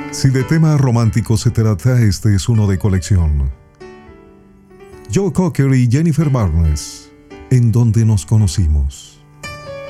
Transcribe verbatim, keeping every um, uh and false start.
Si de tema romántico se trata, este es uno de colección. Joe Cocker y Jennifer Barnes, ¿en dónde nos conocimos?